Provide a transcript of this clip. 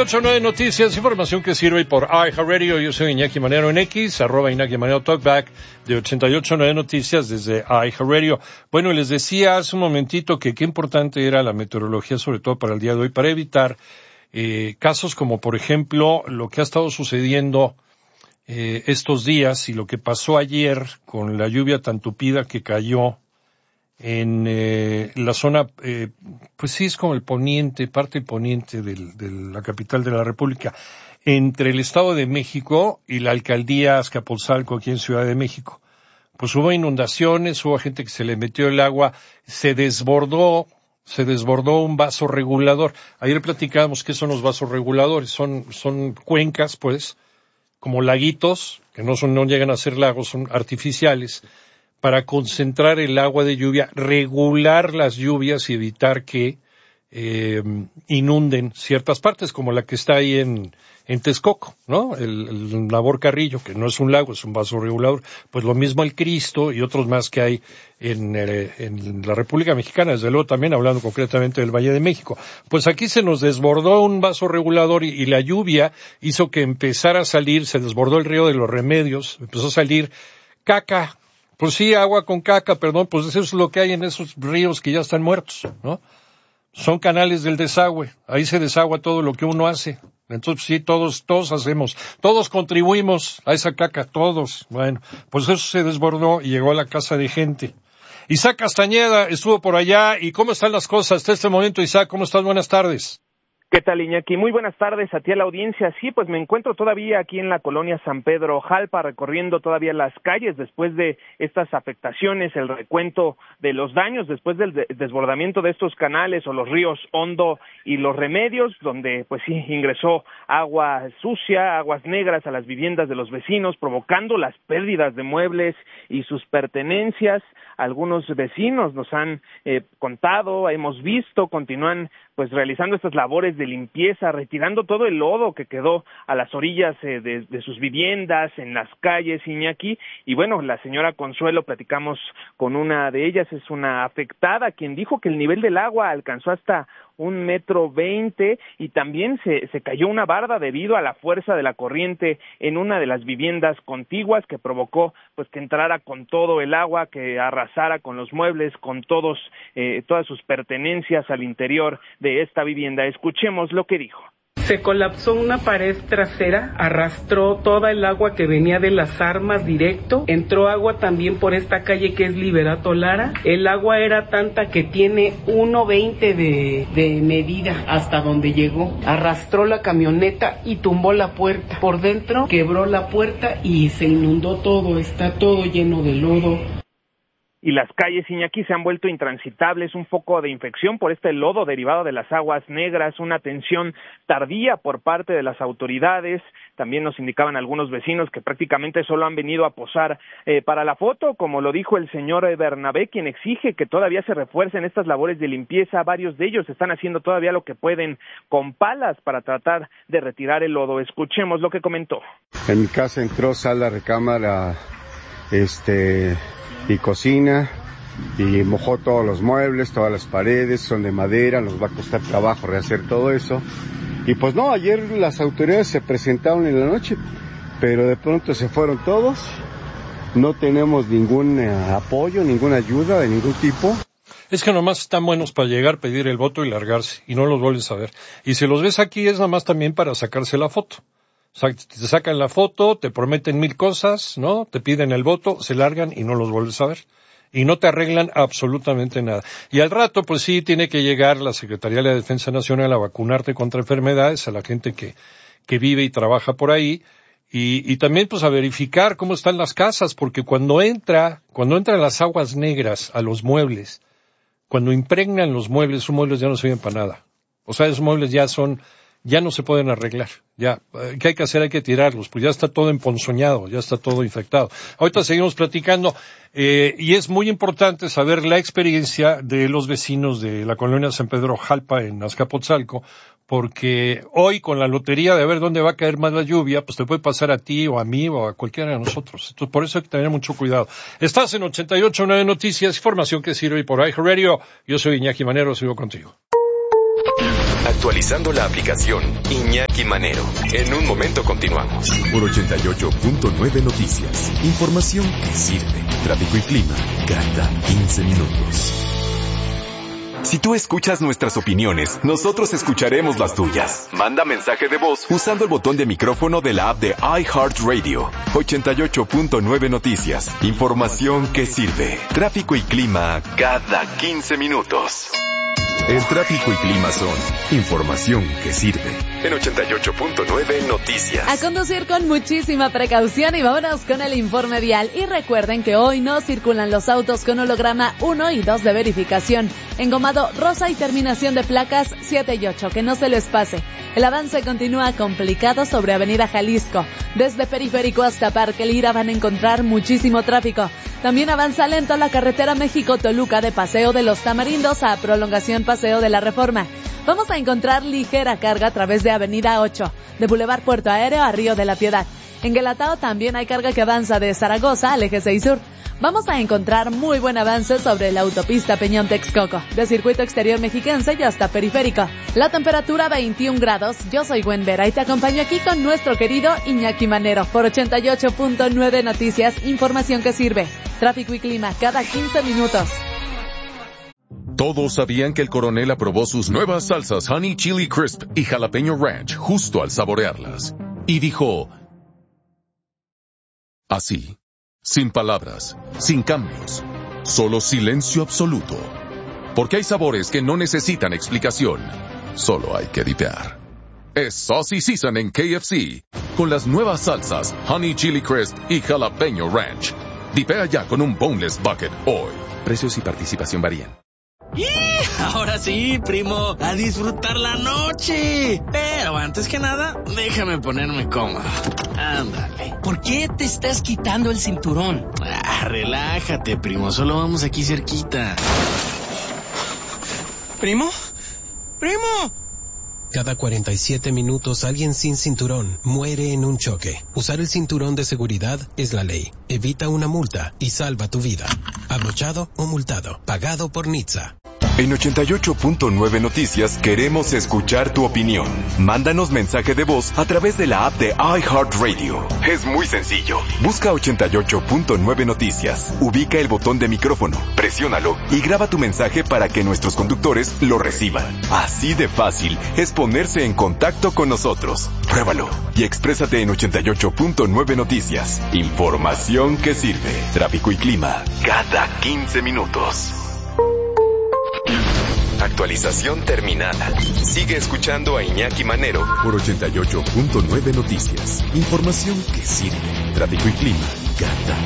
88.9 Noticias, información que sirve por iHeartRadio. Yo soy Iñaki Manero en X, @Iñaki Manero Talkback de 88.9 Noticias desde iHeartRadio. Bueno, les decía hace un momentito que qué importante era la meteorología, sobre todo para el día de hoy, para evitar casos como, por ejemplo, lo que ha estado sucediendo estos días y lo que pasó ayer con la lluvia tan tupida que cayó en la zona, pues sí es como el poniente, parte poniente de la capital de la República, entre el Estado de México y la alcaldía Azcapotzalco aquí en Ciudad de México. Pues hubo inundaciones, hubo gente que se le metió el agua, se desbordó un vaso regulador. Ayer platicábamos qué son los vasos reguladores, son cuencas, pues, como laguitos, que no llegan a ser lagos, son artificiales, para concentrar el agua de lluvia, regular las lluvias y evitar que inunden ciertas partes, como la que está ahí en Texcoco, ¿no? El Labor Carrillo, que no es un lago, es un vaso regulador. Pues lo mismo el Cristo y otros más que hay en la República Mexicana, desde luego también hablando concretamente del Valle de México. Pues aquí se nos desbordó un vaso regulador y la lluvia hizo que empezara a salir, se desbordó el río de los Remedios, empezó a salir caca. Pues sí, agua con caca, perdón, pues eso es lo que hay en esos ríos que ya están muertos, ¿no? Son canales del desagüe, ahí se desagua todo lo que uno hace. Entonces sí, todos hacemos, todos contribuimos a esa caca, todos. Bueno, pues eso se desbordó y llegó a la casa de gente. Isaac Castañeda estuvo por allá, ¿y cómo están las cosas hasta este momento, Isaac? ¿Cómo estás? Buenas tardes. ¿Qué tal, Iñaki? Muy buenas tardes a ti, a la audiencia. Sí, pues me encuentro todavía aquí en la colonia San Pedro Jalpa, recorriendo todavía las calles después de estas afectaciones, el recuento de los daños después del desbordamiento de estos canales o los ríos Hondo y Los Remedios, donde pues sí ingresó agua sucia, aguas negras a las viviendas de los vecinos, provocando las pérdidas de muebles y sus pertenencias. Algunos vecinos nos han contado, hemos visto, continúan pues realizando estas labores de limpieza, retirando todo el lodo que quedó a las orillas de sus viviendas, en las calles, Iñaki. Y bueno, la señora Consuelo, platicamos con una de ellas, es una afectada, quien dijo que el nivel del agua alcanzó hasta 1.20 m y también se cayó una barda debido a la fuerza de la corriente en una de las viviendas contiguas que provocó pues que entrara con todo el agua, que arrasara con los muebles, con todas sus pertenencias al interior de esta vivienda. Escuchemos lo que dijo. Se colapsó una pared trasera, arrastró toda el agua que venía de las armas directo, entró agua también por esta calle que es Liberato Lara. El agua era tanta que tiene 1.20 de medida hasta donde llegó. Arrastró la camioneta y tumbó la puerta. Por dentro quebró la puerta y se inundó todo, está todo lleno de lodo. Y las calles, Iñaki, se han vuelto intransitables, un foco de infección por este lodo derivado de las aguas negras, una atención tardía por parte de las autoridades. También nos indicaban algunos vecinos que prácticamente solo han venido a posar para la foto, como lo dijo el señor Bernabé, quien exige que todavía se refuercen estas labores de limpieza. Varios de ellos están haciendo todavía lo que pueden con palas para tratar de retirar el lodo. Escuchemos lo que comentó. En mi casa entró sala, recámara, y cocina, y mojó todos los muebles, todas las paredes, son de madera, nos va a costar trabajo rehacer todo eso. Y pues no, ayer las autoridades se presentaron en la noche, pero de pronto se fueron todos, no tenemos ningún apoyo, ninguna ayuda de ningún tipo. Es que nomás están buenos para llegar, pedir el voto y largarse, y no los vuelves a ver. Y si los ves aquí es nomás también para sacarse la foto. O sea, te sacan la foto, te prometen 1000 cosas, ¿no? Te piden el voto, se largan y no los vuelves a ver. Y no te arreglan absolutamente nada. Y al rato, pues sí, tiene que llegar la Secretaría de la Defensa Nacional a vacunarte contra enfermedades, a la gente que vive y trabaja por ahí. Y también, pues, a verificar cómo están las casas, porque cuando entran las aguas negras a los muebles, cuando impregnan los muebles, esos muebles ya no sirven para nada. O sea, esos muebles ya no se pueden arreglar. Ya, ¿qué hay que hacer? Hay que tirarlos, pues ya está todo emponzoñado, ya está todo infectado. Ahorita seguimos platicando, y es muy importante saber la experiencia de los vecinos de la colonia San Pedro Jalpa en Azcapotzalco, porque hoy con la lotería de ver dónde va a caer más la lluvia, pues te puede pasar a ti o a mí o a cualquiera de nosotros. Entonces, por eso hay que tener mucho cuidado. Estás en 88.9 Noticias, información que sirve por iHeartRadio. Yo soy Iñaki Manero, sigo contigo. actualizando la aplicación Iñaki Manero. En un momento continuamos. Por 88.9 Noticias. Información que sirve. Tráfico y clima cada 15 minutos. Si tú escuchas nuestras opiniones, nosotros escucharemos las tuyas. Manda mensaje de voz usando el botón de micrófono de la app de iHeartRadio. 88.9 Noticias. Información que sirve. Tráfico y clima cada 15 minutos. El tráfico y clima son información que sirve. En 88.9 Noticias. A conducir con muchísima precaución y vámonos con el informe vial. Y recuerden que hoy no circulan los autos con holograma 1 y 2 de verificación. Engomado rosa y terminación de placas 7 y 8. Que no se les pase. El avance continúa complicado sobre Avenida Jalisco. Desde Periférico hasta Parque Lira van a encontrar muchísimo tráfico. También avanza lento la carretera México-Toluca de Paseo de los Tamarindos a Prolongación Paseo de la Reforma. Vamos a encontrar ligera carga a través de Avenida 8, de Boulevard Puerto Aéreo a Río de la Piedad. En Guelatao también hay carga que avanza de Zaragoza al Eje 6 Sur. Vamos a encontrar muy buen avance sobre la autopista Peñón-Texcoco, de Circuito Exterior Mexiquense y hasta Periférico. La temperatura 21 grados. Yo soy Gwen Vera y te acompaño aquí con nuestro querido Iñaki Manero por 88.9 Noticias, información que sirve. Tráfico y clima cada 15 minutos. Todos sabían que el coronel aprobó sus nuevas salsas Honey Chili Crisp y Jalapeño Ranch justo al saborearlas. Y dijo... así, sin palabras, sin cambios, solo silencio absoluto. Porque hay sabores que no necesitan explicación, solo hay que dipear. Es Saucy Season en KFC, con las nuevas salsas Honey Chili Crisp y Jalapeño Ranch. Dipea ya con un Boneless Bucket hoy. Precios y participación varían. ¡Y! Ahora sí, primo, a disfrutar la noche. Pero antes que nada, déjame ponerme cómodo. Ándale. ¿Por qué te estás quitando el cinturón? Relájate, primo, solo vamos aquí cerquita. ¿Primo? ¡Primo! Cada 47 minutos alguien sin cinturón muere en un choque. Usar el cinturón de seguridad es la ley. Evita una multa y salva tu vida. Abrochado o multado. Pagado por NHTSA. En 88.9 Noticias queremos escuchar tu opinión. Mándanos mensaje de voz a través de la app de iHeartRadio. Es muy sencillo. Busca 88.9 Noticias. Ubica el botón de micrófono, presiónalo y graba tu mensaje para que nuestros conductores lo reciban. Así de fácil es ponerse en contacto con nosotros. Pruébalo y exprésate en 88.9 Noticias. Información que sirve. Tráfico y clima cada 15 minutos. Actualización terminada. Sigue escuchando a Iñaki Manero por 88.9 Noticias. Información que sirve. Tráfico y clima cada